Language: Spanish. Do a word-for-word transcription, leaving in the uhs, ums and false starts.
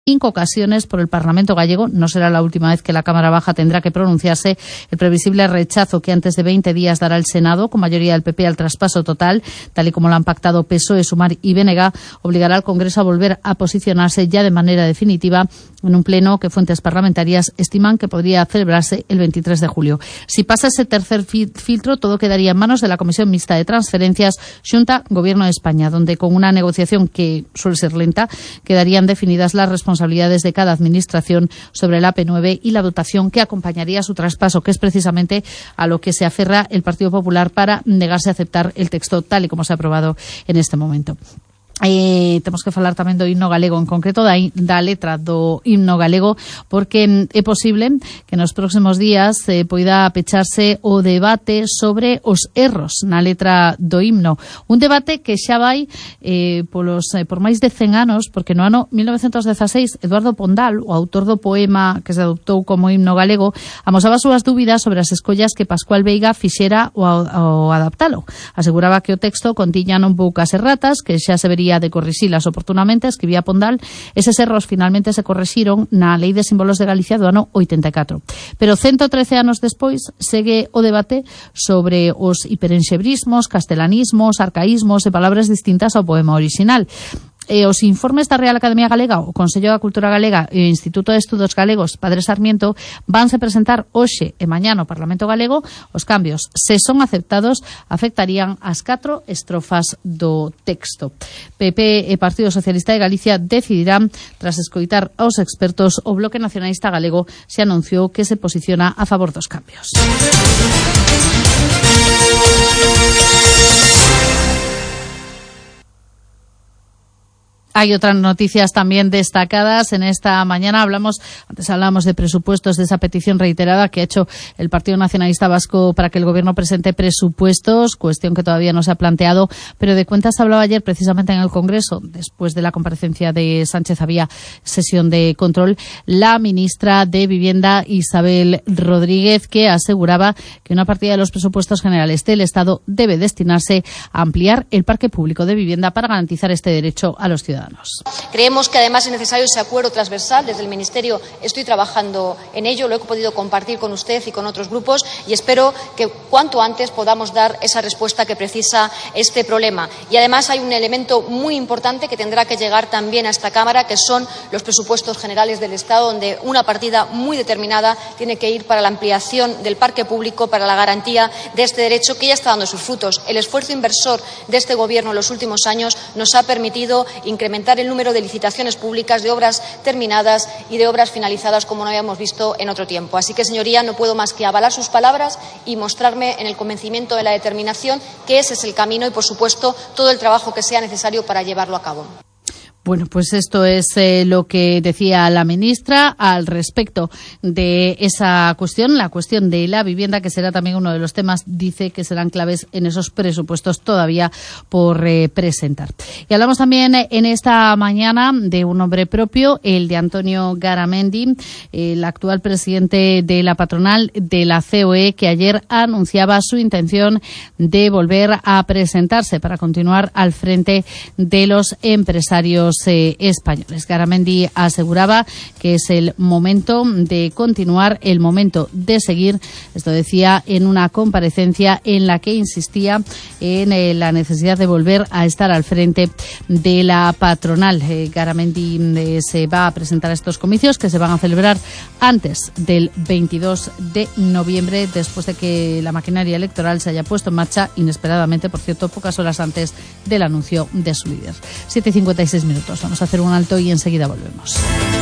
cinco ocasiones por el Parlamento gallego. No será la última vez que la Cámara Baja tendrá que pronunciarse. El previsible rechazo que antes de veinte días dará el Senado, con mayoría del P P, al traspaso total, tal y como lo han pactado P S O E, Sumar y B N G, obligará al Congreso a volver a posicionarse ya de manera definitiva en un pleno que fuentes parlamentarias estiman que podría celebrarse el veintitrés de julio. Si pasa ese tercer filtro, todo quedaría en manos de la Comisión Mixta de Transferencias Xunta Gobierno de España, donde con una negociación que suele ser lenta quedarían definidas las responsabilidades responsabilidades de cada administración sobre el A P nueve y la dotación que acompañaría su traspaso, que es precisamente a lo que se aferra el Partido Popular para negarse a aceptar el texto tal y como se ha aprobado en este momento. Eh, temos que falar tamén do himno galego, en concreto da, da letra do himno galego, porque é posible que nos próximos días eh, poida pecharse o debate sobre os erros na letra do himno. Un debate que xa vai eh, polos, eh, por máis de cen anos, porque no ano mil novecentos dezaseis Eduardo Pondal, o autor do poema que se adoptou como himno galego, amosaba as súas dúbidas sobre as escollas que Pascual Veiga fixera o, o adaptalo. Aseguraba que o texto contiña non poucas erratas, que xa se vería de corrixilas oportunamente, escribía Pondal. Eses erros finalmente se corrixiron na Lei de Símbolos de Galicia do ano oitenta e catro. Pero ciento trece anos despois segue o debate sobre os hiperenxebrismos, castelanismos, arcaísmos e palabras distintas ao poema orixinal. E os informes da Real Academia Galega, o Consello da Cultura Galega e o Instituto de Estudos Galegos Padre Sarmiento vanse presentar hoxe e mañá no Parlamento Galego. Os cambios, se son aceptados, afectarían as catro estrofas do texto. P P e Partido Socialista de Galicia decidirán, tras escoitar aos expertos. O Bloque Nacionalista Galego se anunciou que se posiciona a favor dos cambios. Hay otras noticias también destacadas en esta mañana. Hablamos, antes hablábamos de presupuestos, de esa petición reiterada que ha hecho el Partido Nacionalista Vasco para que el Gobierno presente presupuestos, cuestión que todavía no se ha planteado, pero de cuentas se hablaba ayer precisamente en el Congreso. Después de la comparecencia de Sánchez había sesión de control. La ministra de Vivienda, Isabel Rodríguez, que aseguraba que una partida de los presupuestos generales del Estado debe destinarse a ampliar el parque público de vivienda para garantizar este derecho a los ciudadanos. Creemos que además es necesario ese acuerdo transversal. Desde el Ministerio estoy trabajando en ello, lo he podido compartir con usted y con otros grupos y espero que cuanto antes podamos dar esa respuesta que precisa este problema. Y además hay un elemento muy importante que tendrá que llegar también a esta Cámara, que son los presupuestos generales del Estado, donde una partida muy determinada tiene que ir para la ampliación del parque público, para la garantía de este derecho que ya está dando sus frutos. El esfuerzo inversor de este Gobierno en los últimos años nos ha permitido incrementar el número de licitaciones públicas, de obras terminadas y de obras finalizadas como no habíamos visto en otro tiempo. Así que, señoría, no puedo más que avalar sus palabras y mostrarme en el convencimiento de la determinación que ese es el camino y, por supuesto, todo el trabajo que sea necesario para llevarlo a cabo. Bueno, pues esto es eh, lo que decía la ministra al respecto de esa cuestión, la cuestión de la vivienda, que será también uno de los temas, dice, que serán claves en esos presupuestos todavía por eh, presentar. Y hablamos también eh, en esta mañana de un nombre propio, el de Antonio Garamendi, el actual presidente de la patronal de la C O E, que ayer anunciaba su intención de volver a presentarse para continuar al frente de los empresarios Eh, españoles. Garamendi aseguraba que es el momento de continuar, el momento de seguir. Esto decía en una comparecencia en la que insistía en eh, la necesidad de volver a estar al frente de la patronal. Eh, Garamendi eh, se va a presentar a estos comicios que se van a celebrar antes del veintidós de noviembre, después de que la maquinaria electoral se haya puesto en marcha inesperadamente, por cierto, pocas horas antes del anuncio de su líder. siete y cincuenta y seis minutos. Vamos a hacer un alto y enseguida volvemos.